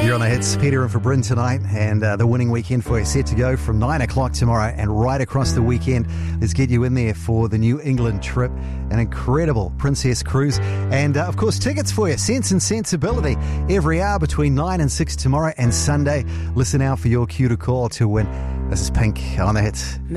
You're on the hits. Peter and for Bryn tonight, and the winning weekend for you set to go from 9 o'clock tomorrow and right across the weekend. Let's get you in there for the New England trip, an incredible Princess cruise, and of course tickets for you. Sense and Sensibility every hour between 9 and 6 tomorrow and Sunday. Listen out for your cue to call to win. This is Pink on the hits.